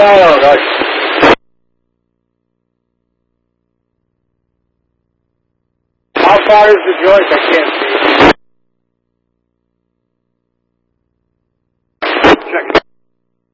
shallow, Rush. How far is the joint? I can't